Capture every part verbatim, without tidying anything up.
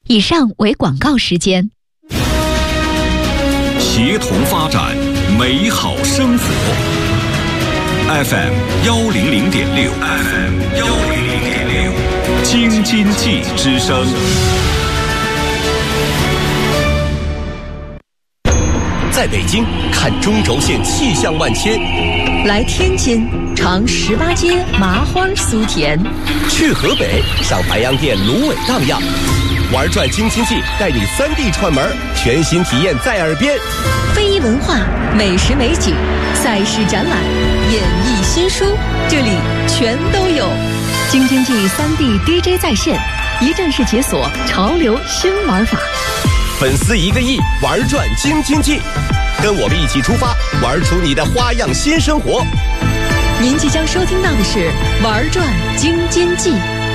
以上为广告时间。 协同发展，美好生活。F M 幺零零点六 ，F M 幺零零点六，京津冀之声。 在北京看中轴线气象万千， 来天津尝十八街麻花酥甜， 去河北赏白洋淀芦苇荡漾。玩转京津冀，带你三 D 串门，全新体验在耳边。 非遗文化、美食美景、赛事展览、演艺新书，这里全都有。京津冀三 D D J 在线，一站式解锁潮流新玩法。 粉丝一个亿，玩转京津冀，跟我们一起出发，玩出你的花样新生活。 您即将收听到的是《玩转京津冀》。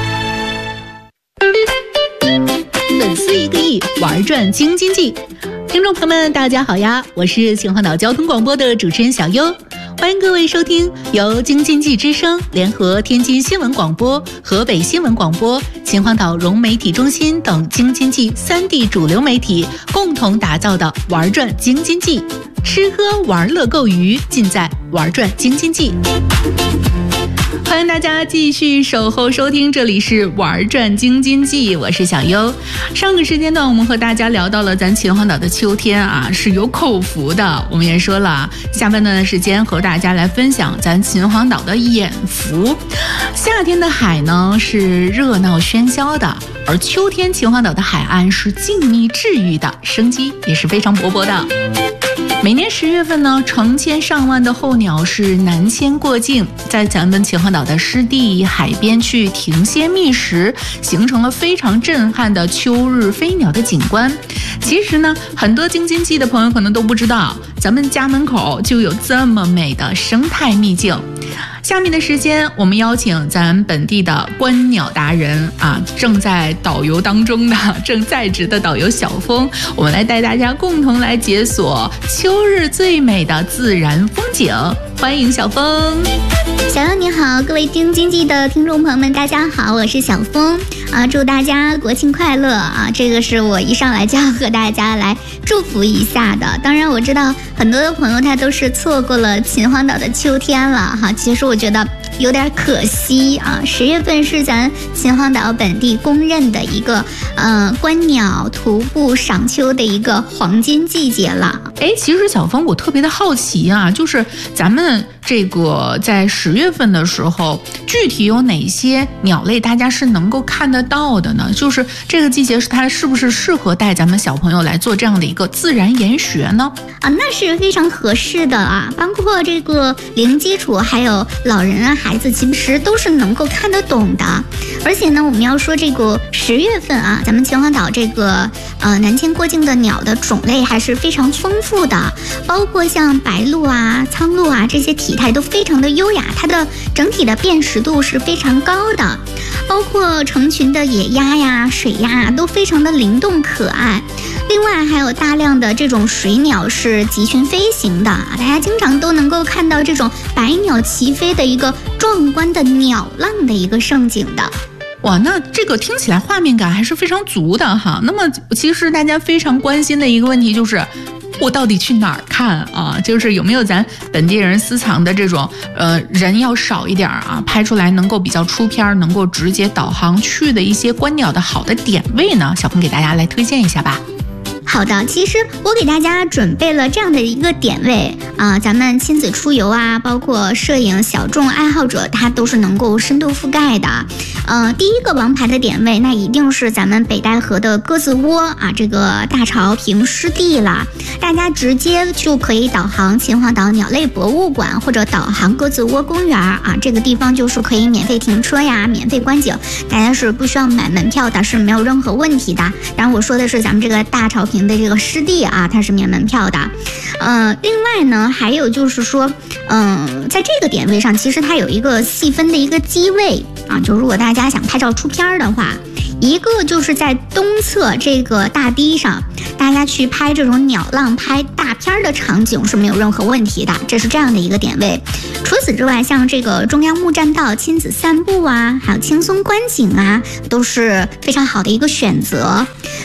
粉丝一个亿，玩转京津冀。听众朋友们，大家好呀，我是秦皇岛交通广播的主持人小优，欢迎各位收听由京津冀之声联合天津新闻广播、河北新闻广播、秦皇岛融媒体中心等京津冀三地主流媒体共同打造的玩转京津冀，吃喝玩乐购娱尽在玩转京津冀。欢迎大家继续守候收听，这里是玩转京津冀，我是小优。上个时间段我们和大家聊到了咱秦皇岛的秋天啊是有口福的，我们也说了下半段的时间和大家来分享咱秦皇岛的眼福。夏天的海呢是热闹喧嚣的，而秋天秦皇岛的海岸是静谧治愈的，生机也是非常勃勃的。每年十月份呢，成千上万的候鸟是南迁过境，在咱们秦皇岛的湿地海边去停歇觅食，形成了非常震撼的秋日飞鸟的景观。其实呢，很多京津冀的朋友可能都不知道，咱们家门口就有这么美的生态秘境。下面的时间，我们邀请咱本地的观鸟达人啊，正在导游当中的、正在职的导游小峰，我们来带大家共同来解锁秋日最美的自然风景。欢迎小峰。 小优你好，各位京津冀的听众朋友们，大家好，我是小峰啊，祝大家国庆快乐啊！这个是我一上来就要和大家来祝福一下的。当然我知道很多的朋友他都是错过了秦皇岛的秋天了哈，其实我觉得有点可惜啊。十月份是咱秦皇岛本地公认的一个呃观鸟、徒步、赏秋的一个黄金季节了。 哎，其实小峰我特别的好奇啊，就是咱们这个在十月份的时候，具体有哪些鸟类大家是能够看得到的呢？就是这个季节是它是不是适合带咱们小朋友来做这样的一个自然研学呢？ 啊，那是非常合适的啊，包括这个零基础还有老人啊孩子其实都是能够看得懂的。而且呢，我们要说这个十月份啊，咱们秦皇岛这个呃南迁过境的鸟的种类还是非常丰富的，包括像白鹭啊、苍鹭啊这些体态都非常的优雅，它的整体的辨识度是非常高的，包括成群的野鸭呀、水鸭都非常的灵动可爱。另外还有大量的这种水鸟是集群飞行的，大家经常都能够看到这种百鸟齐飞的一个壮观的鸟浪的一个盛景的。 哇，那这个听起来画面感还是非常足的哈。那么其实大家非常关心的一个问题就是，我到底去哪儿看啊？就是有没有咱本地人私藏的这种呃人要少一点啊，拍出来能够比较出片，能够直接导航去的一些观鸟的好的点位呢？小鹏给大家来推荐一下吧。 好的，其实我给大家准备了这样的一个点位啊、呃，咱们亲子出游啊，包括摄影小众爱好者，它都是能够深度覆盖的。呃，第一个王牌的点位，那一定是咱们北戴河的鸽子窝啊，这个大潮坪湿地啦，大家直接就可以导航秦皇岛鸟类博物馆或者导航鸽子窝公园啊，这个地方就是可以免费停车呀，免费观景，大家是不需要买门票的，是没有任何问题的。然后我说的是咱们这个大潮坪的这个湿地啊，它是免门票的。呃，另外呢，还有就是说，嗯、呃，在这个点位上，其实它有一个细分的一个机位啊，就如果大家想拍照出片的话，一个就是在东侧这个大堤上，大家去拍这种鸟浪、拍大片的场景是没有任何问题的，这是这样的一个点位。除此之外，像这个中央木栈道亲子散步啊，还有轻松观景啊，都是非常好的一个选择。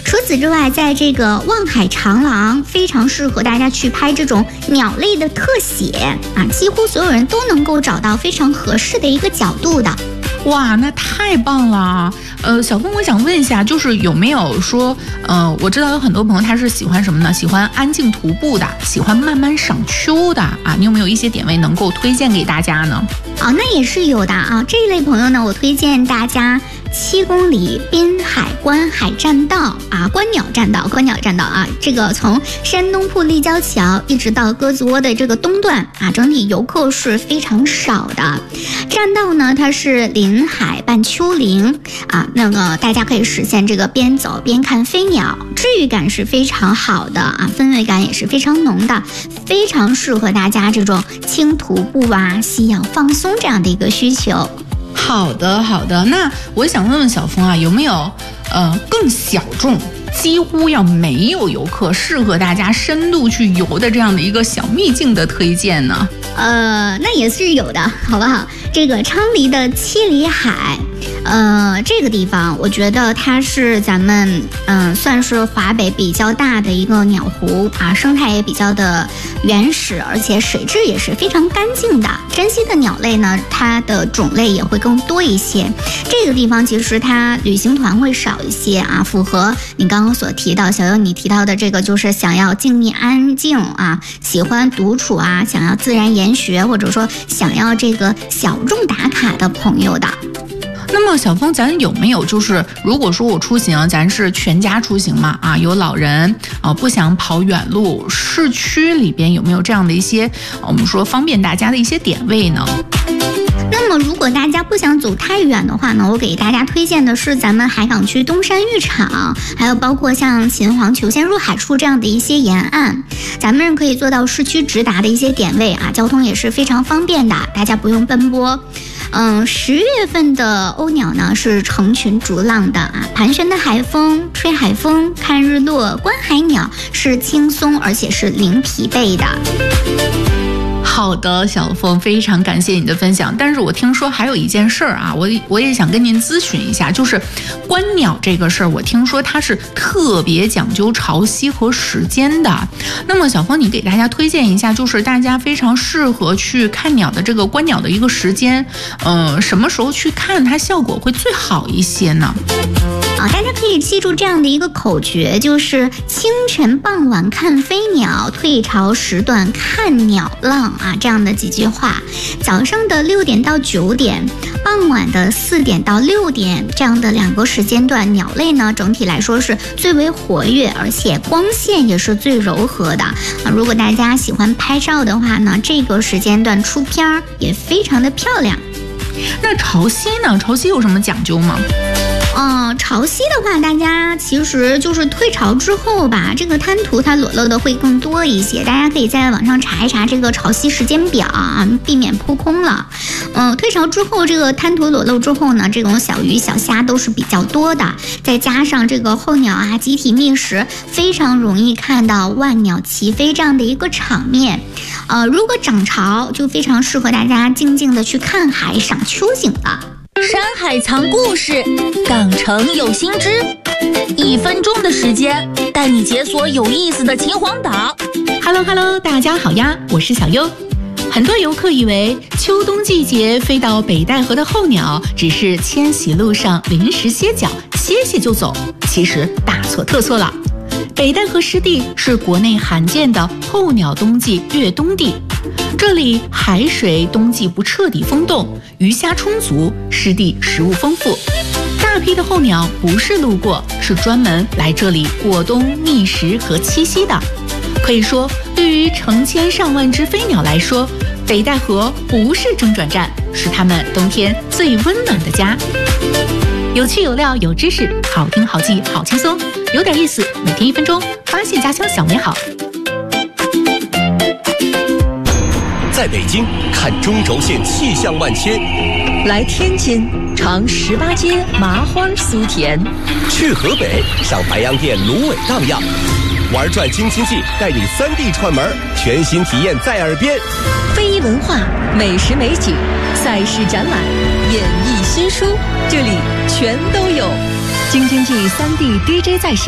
除此之外，在这个望海长廊非常适合大家去拍这种鸟类的特写啊，几乎所有人都能够找到非常合适的一个角度的。 哇，那太棒了！呃，小峰，我想问一下，就是有没有说，呃，我知道有很多朋友他是喜欢什么呢？喜欢安静徒步的，喜欢慢慢赏秋的啊，你有没有一些点位能够推荐给大家呢？ 啊，那也是有的啊。这一类朋友呢，我推荐大家七公里滨海观海栈道啊，观鸟栈道，观鸟栈道啊，这个从山东铺立交桥一直到鸽子窝的这个东段啊，整体游客是非常少的。栈道呢，它是临海半丘陵啊，那个大家可以实现这个边走边看飞鸟，治愈感是非常好的啊，氛围感也是非常浓的，非常适合大家这种轻徒步啊、吸氧放松这样的一个需求。 好的，好的。那我想问问小峰啊，有没有呃更小众，几乎要没有游客，适合大家深度去游的这样的一个小秘境的推荐呢？ 呃，那也是有的，好不好？这个昌黎的七里海，呃，这个地方我觉得它是咱们嗯、呃、算是华北比较大的一个鸟湖啊，生态也比较的原始，而且水质也是非常干净的。珍稀的鸟类呢，它的种类也会更多一些。这个地方其实它旅行团会少一些啊，符合你刚刚所提到小优你提到的这个，就是想要静谧安静啊，喜欢独处啊，想要自然研学，或者说想要这个小众打卡的朋友的。 那么小峰，咱有没有就是如果说我出行，咱是全家出行嘛啊，有老人啊，不想跑远路，市区里边有没有这样的一些我们说方便大家的一些点位呢？ 那么如果大家不想走太远的话呢，我给大家推荐的是咱们海港区东山浴场，还有包括像秦皇球仙入海处这样的一些沿岸，咱们可以做到市区直达的一些点位啊，交通也是非常方便的，大家不用奔波。嗯，十月份的鸥鸟呢是成群逐浪的啊，盘旋的海风，吹海风，看日落，观海鸟是轻松而且是零疲惫的。 好的，小峰，非常感谢你的分享。但是我听说还有一件事儿啊，我我也想跟您咨询一下，就是观鸟这个事儿，我听说它是特别讲究潮汐和时间的。那么小峰，你给大家推荐一下，就是大家非常适合去看鸟的这个观鸟的一个时间，呃，什么时候去看它效果会最好一些呢？ 啊，大家可以记住这样的一个口诀，就是清晨傍晚看飞鸟，退潮时段看鸟浪啊，这样的几句话。早上的六点到九点，傍晚的四点到六点，这样的两个时间段，鸟类呢整体来说是最为活跃，而且光线也是最柔和的啊。如果大家喜欢拍照的话呢，这个时间段出片儿也非常的漂亮。 那潮汐呢？潮汐有什么讲究吗？ 嗯，潮汐的话，大家其实就是退潮之后吧，这个滩涂它裸露的会更多一些，大家可以在网上查一查这个潮汐时间表啊，避免扑空了。嗯，退潮之后，这个滩涂裸露之后呢，这种小鱼小虾都是比较多的，再加上这个候鸟啊集体觅食，非常容易看到万鸟齐飞这样的一个场面。呃，如果涨潮，就非常适合大家静静的去看海赏秋景了。 山海藏故事，港城有新知，一分钟的时间带你解锁有意思的秦皇岛。 Hello Hello， 大家好呀，我是小优。很多游客以为秋冬季节飞到北戴河的候鸟只是迁徙路上临时歇脚，歇歇就走，其实大错特错了。北戴河湿地是国内罕见的候鸟冬季越冬地，这里海水冬季不彻底封冻，鱼虾充足，湿地食物丰富。大批的候鸟不是路过，是专门来这里过冬觅食和栖息的。可以说，对于成千上万只飞鸟来说，北戴河不是中转站，是它们冬天最温暖的家。有趣有料有知识，好听好记好轻松，有点意思，每天一分钟，发现家乡小美好。 在北京看中轴线气象万千， 来天津尝十八街麻花酥甜， 去河北上白洋淀芦苇荡漾，玩转京津冀带你三 D 串门，全新体验在耳边。 非遗文化、美食美景、赛事展览、演艺新书，这里全都有。京津冀三 D D J 在线。